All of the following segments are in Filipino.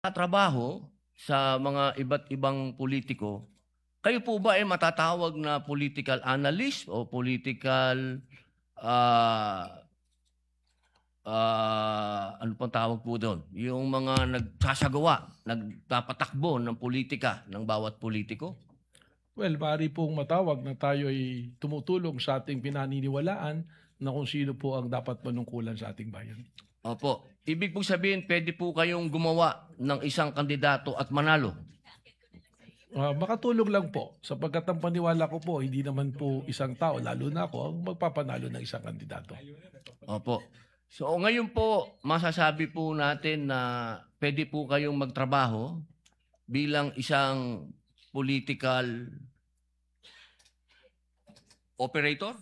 Trabaho sa mga iba't ibang politiko, kayo po ba ay matatawag na political analyst o political, ah, ano pang tawag po do'n? Yung mga nagsasagawa, nagpapatakbo ng politika ng bawat politiko? Well, maaari pong matawag na tayo ay tumutulong sa ating pinaniniwalaan na kung sino po ang dapat manungkulan sa ating bayan. Opo. Ibig pong sabihin puwede po kayong gumawa ng isang kandidato at manalo? Makatulong lang po sapagkat ang paniwala ko po hindi naman po isang tao, lalo na ako, ang magpapanalo ng isang kandidato. Opo. So ngayon po, masasabi po natin na puwede po kayong magtrabaho bilang isang political operator?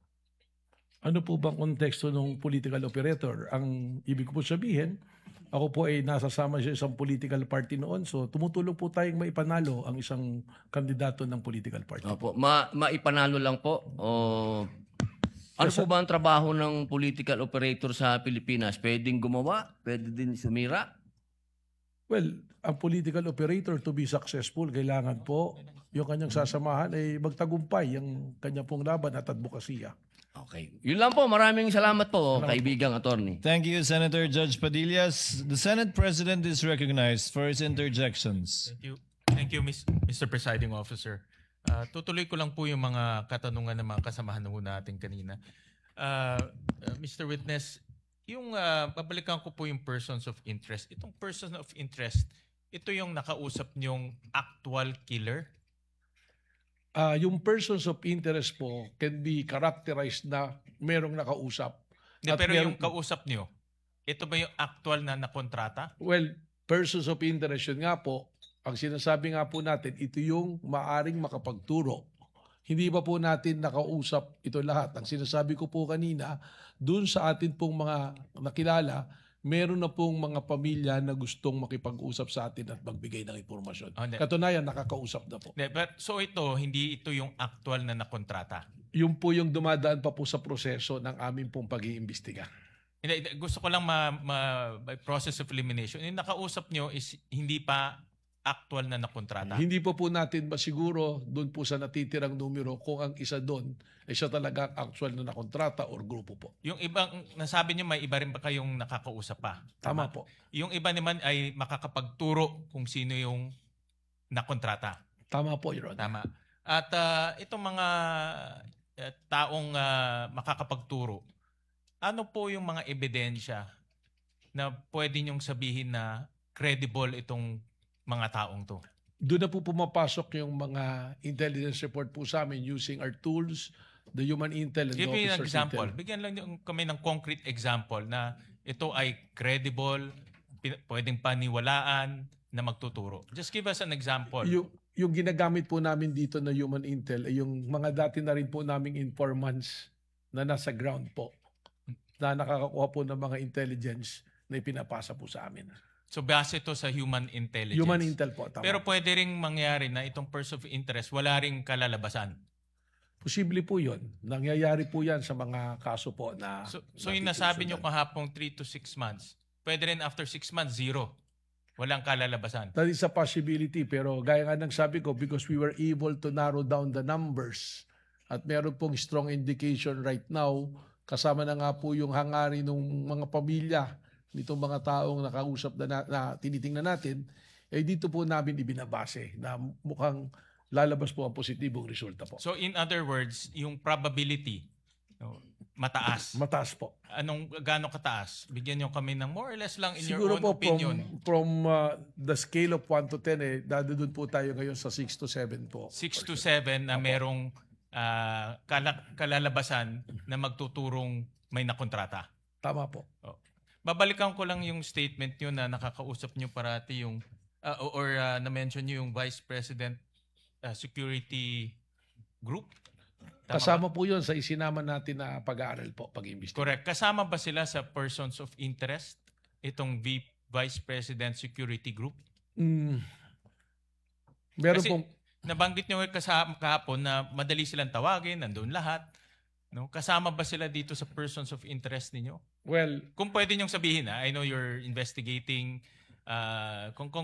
Ano po bang konteksto ng political operator? Ang ibig ko po sabihin, ako po ay nasasama sa isang political party noon, so tumutulong po tayong maipanalo ang isang kandidato ng political party. Opo. Maipanalo lang po o ano Yes, po ba ang trabaho ng political operator sa Pilipinas? Puwedeng gumawa, puwede din sumira? Well, ang political operator to be successful, kailangan po yung kanyang sasamahan ay magtagumpay ang kanya pong laban at advokasya. Okay. Yun lang po. Maraming salamat po, kaibigang attorney. Thank you, Senator Judge Padillas. The Senate President is recognized for his interjections. Thank you. Thank you, Mr. Presiding Officer. Tutuloy ko lang po yung mga katanungan ng mga kasamahan ho natin kanina. Mr. Witness, yung babalikan ko po yung persons of interest. Itong persons of interest, ito yung nakausap niyong actual killer? Yung persons of interest po can be characterized na merong nakausap. At Pero merong- yung kausap niyo, ito ba yung actual na nakontrata? Well, persons of interest yun nga po, ang sinasabi nga po natin, ito yung maaring makapagturo. Hindi pa po natin nakausap ito lahat. Ang sinasabi ko po kanina, dun sa atin pong mga nakilala, meron na pong mga pamilya na gustong makipag-usap sa atin at magbigay ng impormasyon. Hindi. Katunayan, nakakausap na po. So hindi ito yung actual na nakontrata? Yun po yung dumadaan pa po sa proseso ng aming pong pag-iimbestiga. Gusto ko lang by process of elimination, yung nakausap nyo is hindi pa actual na nakontrata? Hindi pa po natin masiguro doon po sa natitirang numero kung ang isa doon ay siya talaga ang actual na nakontrata or grupo po. Yung ibang, nasabi nyo may iba rin ba kayong nakakausap pa? Tama po. Yung iba naman ay makakapagturo kung sino yung nakontrata. Tama po, Your Honor. Tama. At itong mga taong makakapagturo, ano po yung mga ebidensya na pwede nyong sabihin na credible itong mga taong to? Doon na po pumapasok yung mga intelligence report po sa amin using our tools, the human intel and the Give me an officer's example. intel. Bigyan lang kami ng concrete example na ito ay credible, pwedeng paniwalaan na magtuturo. Just give us an example. Yung ginagamit po namin dito na human intel ay yung mga dati na rin po naming informants na nasa ground po na nakakakuha po ng mga intelligence na ipinapasa po sa amin. So base ito sa human intelligence. Human intel po, tama. Pero pwede ring mangyari na itong person of interest wala ring kalalabasan. Posible po yun. Nangyayari po yan sa mga kaso po na... So yung nasabi nyo kahapong 3 to 6 months, pwede rin after 6 months, 0. Walang kalalabasan. That is a possibility, pero gaya nga ng sabi ko, because we were able to narrow down the numbers at meron pong strong indication right now, kasama na nga po yung hangarin ng mga pamilya nitong mga taong nakausap na tinitingnan natin, eh dito po namin ibinabase na mukhang lalabas po ang positibong resulta po. So in other words, yung probability, mataas. Mataas po. Gaano kataas? Bigyan nyo kami ng more or less lang in Siguro your own po opinion. from the scale of 1 to 10, dadadun po tayo ngayon sa 6 to 7 po. 6 to 7 na merong kalalabasan na magtuturong may nakontrata. Tama po. Babalikan ko lang yung statement nyo na nakakausap nyo parati yung na-mention nyo yung Vice President Security Group. Tama Kasama po yun sa isinama natin na pag-aaral po, pag-imbestiga. Correct. Kasama ba sila sa persons of interest itong Vice President Security Group? Meron Kasi pong... nabanggit nyo kahapon na madali silang tawagin, nandun lahat. No? Kasama ba sila dito sa persons of interest ninyo? Well, Kung pwede nyong sabihin, I know you're investigating kung